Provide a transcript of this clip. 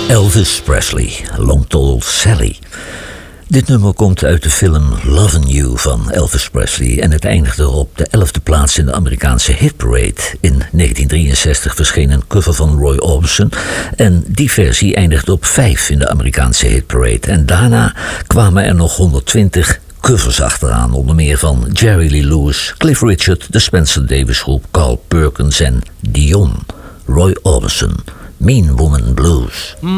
Elvis Presley, Long Tall Sally. Dit nummer komt uit de film Lovin' You van Elvis Presley en het eindigde op de 11e plaats in de Amerikaanse hitparade. In 1963 verscheen een cover van Roy Orbison en die versie eindigde op 5 in de Amerikaanse hitparade. En daarna kwamen er nog 120 covers achteraan, onder meer van Jerry Lee Lewis, Cliff Richard, de Spencer Davis Groep, Carl Perkins en Dion. Roy Orbison, Mean Woman Blues.